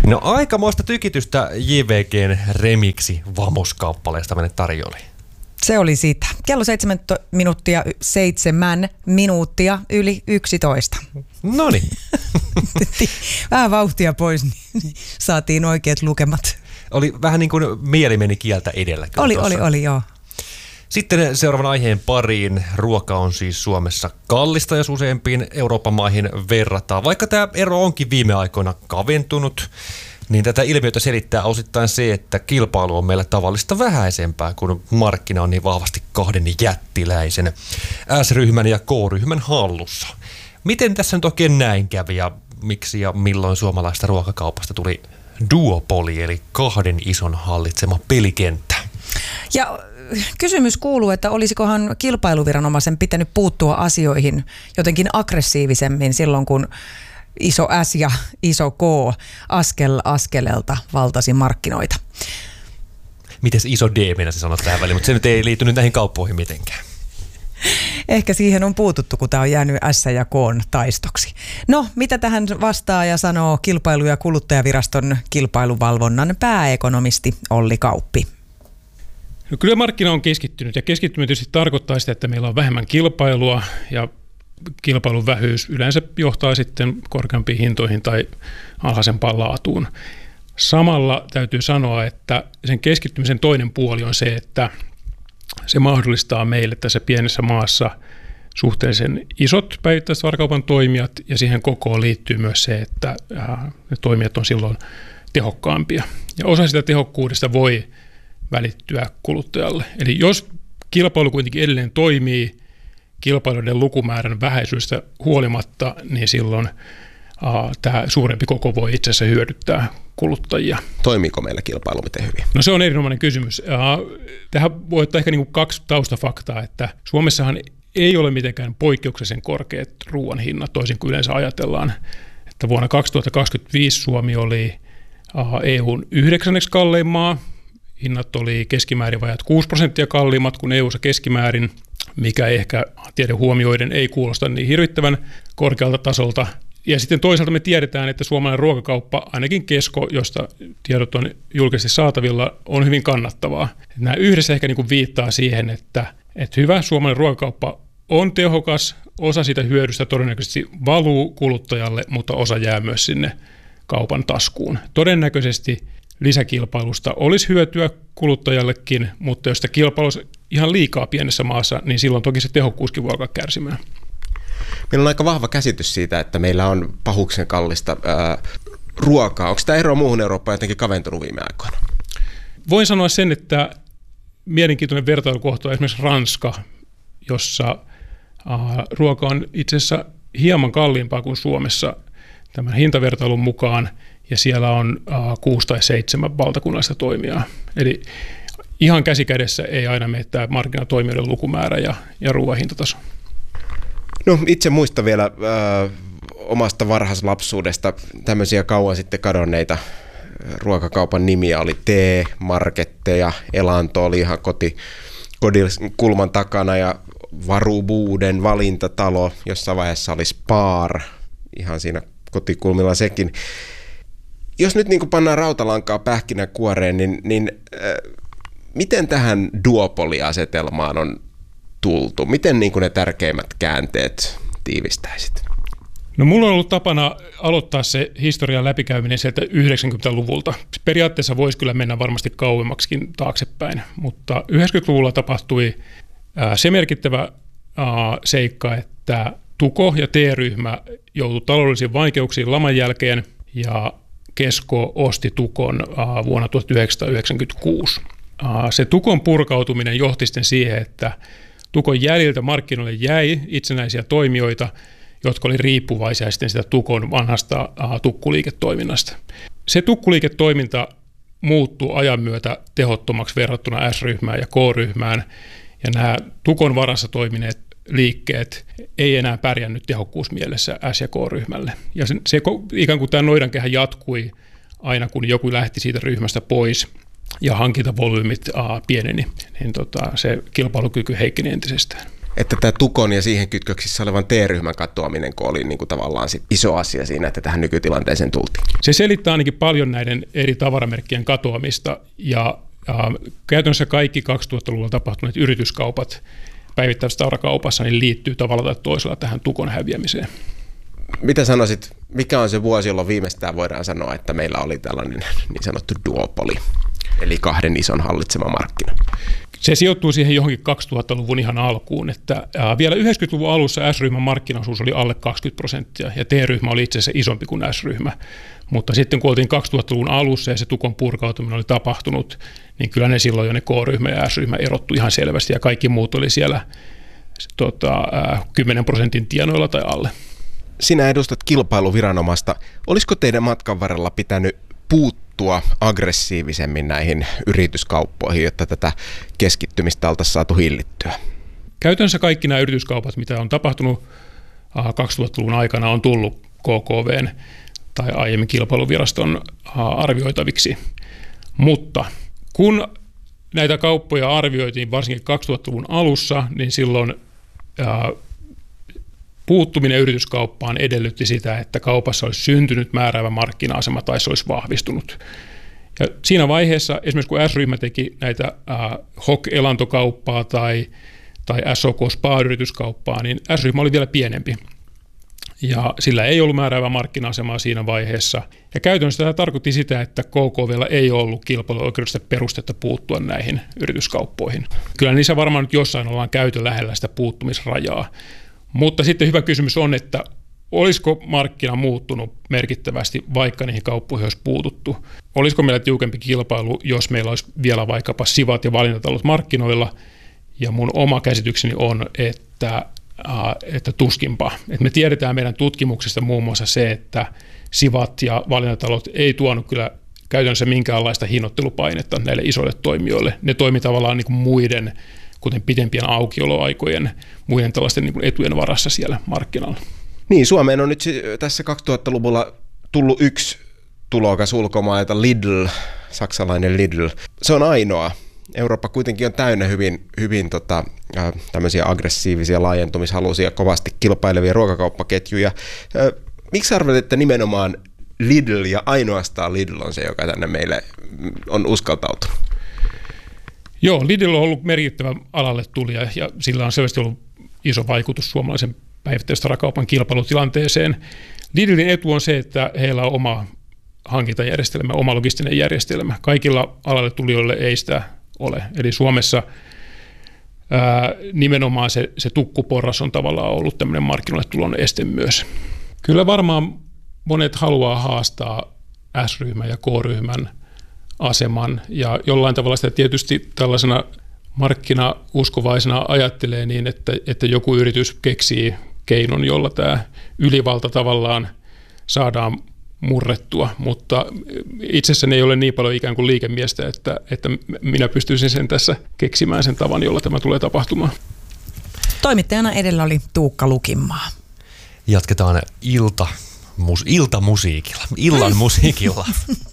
No aikamoista tykitystä JVG:n remiksi Vamos-kauppaleesta meille tarjoili. Se oli sitä. Kello 7 minuuttia yli 11. Noniin. Vähän vauhtia pois, niin saatiin oikeat lukemat. Oli vähän niin kuin mieli meni kieltä edellä. Oli, joo. Sitten seuraavan aiheen pariin. Ruoka on siis Suomessa kallista, jos useimpiin Euroopan maihin verrataan. Vaikka tämä ero onkin viime aikoina kaventunut, niin tätä ilmiötä selittää osittain se, että kilpailu on meillä tavallista vähäisempää, kun markkina on niin vahvasti kahden jättiläisen S-ryhmän ja K-ryhmän hallussa. Miten tässä nyt oikein näin kävi ja miksi ja milloin suomalaista ruokakaupasta tuli duopoli, eli kahden ison hallitsema pelikenttä? Ja kysymys kuuluu, että olisikohan kilpailuviranomaisen pitänyt puuttua asioihin jotenkin aggressiivisemmin silloin, kun iso S ja iso K askel askeleelta valtasi markkinoita. Mites iso D mennä se sanoo tähän väliin, mutta se nyt ei liittynyt näihin kauppoihin mitenkään. Ehkä siihen on puututtu, kun tämä on jäänyt S ja K:n taistoksi. No, mitä tähän vastaa ja sanoo Kilpailu- ja kuluttajaviraston kilpailuvalvonnan pääekonomisti Olli Kauppi? No, kyllä markkina on keskittynyt ja keskittyminen tietysti tarkoittaa sitä, että meillä on vähemmän kilpailua ja kilpailun vähyys yleensä johtaa sitten korkeampiin hintoihin tai alhaisempaan laatuun. Samalla täytyy sanoa, että sen keskittymisen toinen puoli on se, että se mahdollistaa meille tässä pienessä maassa suhteellisen isot päivittäistavarakaupan toimijat ja siihen kokoon liittyy myös se, että ne toimijat on silloin tehokkaampia. Ja osa sitä tehokkuudesta voi välittyä kuluttajalle. Eli jos kilpailu kuitenkin edelleen toimii kilpailuiden lukumäärän vähäisyydestä huolimatta, niin silloin tämä suurempi koko voi itse asiassa hyödyttää kuluttajia. Toimiiko meillä kilpailu miten hyvin? No se on erinomainen kysymys. Tähän voi ottaa ehkä niin kuin 2 taustafaktaa, että Suomessahan ei ole mitenkään poikkeuksellisen korkeat ruoan hinnat, toisin kuin yleensä ajatellaan. Että vuonna 2025 Suomi oli EU:n 9. kallein maa. Hinnat oli keskimäärin vajat 6% kalliimmat kuin EU:ssa keskimäärin, mikä ehkä tiede huomioiden ei kuulosta niin hirvittävän korkealta tasolta. Ja sitten toisaalta me tiedetään, että suomalainen ruokakauppa, ainakin Kesko, josta tiedot on julkisesti saatavilla, on hyvin kannattavaa. Nämä yhdessä ehkä niin kuin viittaa siihen, että hyvä suomalainen ruokakauppa on tehokas, osa siitä hyödystä todennäköisesti valuu kuluttajalle, mutta osa jää myös sinne kaupan taskuun. Todennäköisesti lisäkilpailusta olisi hyötyä kuluttajallekin, mutta jos sitä kilpailuisi ihan liikaa pienessä maassa, niin silloin toki se tehokkuuskin voi alkaa kärsimään. Meillä on aika vahva käsitys siitä, että meillä on pahuksen kallista ruokaa. Onko tämä ero muuhun Eurooppaan jotenkin kaventunut viime aikoina? Voin sanoa sen, että mielenkiintoinen vertailukohta on esimerkiksi Ranska, jossa ruoka on itse asiassa hieman kalliimpaa kuin Suomessa tämän hintavertailun mukaan, ja siellä on 6 tai 7 valtakunnallista toimijaa. Eli ihan käsikädessä ei aina mene tämä markkinatoimijoiden lukumäärä ja ruoan hintataso. No itse muistan vielä omasta varhaislapsuudesta tämmöisiä kauan sitten kadonneita ruokakaupan nimiä. Oli T-marketteja, Elanto oli ihan kodin kulman takana ja Varubuuden valintatalo, jossain vaiheessa oli Spar, ihan siinä kotikulmilla sekin. Jos nyt niin pannaan rautalankaa pähkinänkuoreen, niin miten tähän duopoliasetelmaan on tultu? Miten niin ne tärkeimmät käänteet tiivistäisit? No mulla on ollut tapana aloittaa se historian läpikäyminen sieltä 90-luvulta. Periaatteessa voisi kyllä mennä varmasti kauemmaksikin taaksepäin, mutta 90-luvulla tapahtui se merkittävä seikka, että Tuko ja T-ryhmä joutui taloudellisiin vaikeuksiin laman jälkeen ja Kesko osti Tukon vuonna 1996. Se Tukon purkautuminen johti sitten siihen, että Tukon jäljiltä markkinoille jäi itsenäisiä toimijoita, jotka oli riippuvaisia sitten sitä Tukon vanhasta tukkuliiketoiminnasta. Se tukkuliiketoiminta muuttui ajan myötä tehottomaksi verrattuna S-ryhmään ja K-ryhmään, ja nämä Tukon varassa toimineet liikkeet ei enää pärjännyt tehokkuusmielessä S- ja K-ryhmälle. Ja se ikään kuin tämä noidankehä jatkui aina, kun joku lähti siitä ryhmästä pois ja hankintavolyymit pieneni, niin se kilpailukyky heikkeni entisestään. Että tämä Tukon ja siihen kytköksissä olevan T-ryhmän katoaminen, kun oli niin kuin tavallaan sit iso asia siinä, että tähän nykytilanteeseen tultiin. Se selittää ainakin paljon näiden eri tavaramerkkien katoamista ja käytännössä kaikki 2000-luvulla tapahtuneet yrityskaupat päivittäisessä tavarakaupassa niin liittyy tavalla tai toisella tähän Tukon häviämiseen. Mitä sanoisit, mikä on se vuosi, jolloin viimeistään voidaan sanoa, että meillä oli tällainen niin sanottu duopoli, eli kahden ison hallitsema markkina? Se sijoittuu siihen johonkin 2000-luvun ihan alkuun, että vielä 90-luvun alussa S-ryhmän markkinaosuus oli alle 20% ja T-ryhmä oli itse asiassa isompi kuin S-ryhmä. Mutta sitten kun oltiin 2000-luvun alussa ja se Tukon purkautuminen oli tapahtunut, niin kyllä ne silloin jo ne K-ryhmä ja S-ryhmä erottu ihan selvästi ja kaikki muut oli siellä 10% tienoilla tai alle. Sinä edustat kilpailuviranomaista. Olisiko teidän matkan varrella pitänyt puuttua aggressiivisemmin näihin yrityskauppoihin, jotta tätä keskittymistä oltaisiin saatu hillittyä? Käytännössä kaikki nämä yrityskaupat, mitä on tapahtunut 2000-luvun aikana, on tullut KKV:n tai aiemmin kilpailuviraston arvioitaviksi. Mutta kun näitä kauppoja arvioitiin varsinkin 2000-luvun alussa, niin silloin puuttuminen yrityskauppaan edellytti sitä, että kaupassa olisi syntynyt määräävä markkina-asema tai se olisi vahvistunut. Ja siinä vaiheessa, esimerkiksi kun S-ryhmä teki näitä HOK-elantokauppaa tai SOK-SPA-yrityskauppaa, niin S-ryhmä oli vielä pienempi. Ja sillä ei ollut määräävää markkina-asemaa siinä vaiheessa. Ja käytännössä tämä tarkoitti sitä, että KKV:llä ei ollut kilpailuoikeudellista perustetta puuttua näihin yrityskauppoihin. Kyllä niissä varmaan nyt jossain ollaan käyty lähellä sitä puuttumisrajaa. Mutta sitten hyvä kysymys on, että olisiko markkina muuttunut merkittävästi, vaikka niihin kauppoihin olisi puututtu? Olisiko meillä tiukempi kilpailu, jos meillä olisi vielä vaikkapa sivat ja valintatalot markkinoilla? Ja mun oma käsitykseni on, että tuskinpa. Että me tiedetään meidän tutkimuksesta muun muassa se, että sivat ja valintatalot ei tuonut kyllä käytännössä minkäänlaista hinnoittelupainetta näille isoille toimijoille. Ne toimi tavallaan niin kuin muiden, kuten pidempien aukioloaikojen, muiden tällaisten niin kuin etujen varassa siellä markkinalla. Niin, Suomeen on nyt tässä 2000-luvulla tullut yksi tulokas ulkomailta, Lidl, saksalainen Lidl. Se on ainoa. Eurooppa kuitenkin on täynnä hyvin tämmöisiä aggressiivisia, laajentumishaluisia, kovasti kilpailevia ruokakauppaketjuja. Miksi arvelet, että nimenomaan Lidl ja ainoastaan Lidl on se, joka tänne meille on uskaltautunut? Joo, Lidl on ollut merkittävä alalle tulija ja sillä on selvästi ollut iso vaikutus suomalaisen päivittäistavarakaupan kilpailutilanteeseen. Lidlin etu on se, että heillä on oma hankintajärjestelmä, oma logistinen järjestelmä. Kaikilla alalle tulijoille ei sitä ole. Eli Suomessa nimenomaan se tukkuporras on tavallaan ollut tämmöinen markkinoille tulon este myös. Kyllä varmaan monet haluaa haastaa S-ryhmän ja K-ryhmän aseman ja jollain tavalla sitä tietysti tällaisena markkinauskovaisena ajattelee niin, että joku yritys keksii keinon, jolla tämä ylivalta tavallaan saadaan murrettua, mutta itsessäni ei ole niin paljon ikään kuin liikemiestä, että minä pystyisin sen tässä keksimään sen tavan, jolla tämä tulee tapahtumaan. Toimittajana edellä oli Tuukka Lukinmaa. Jatketaan illan musiikilla.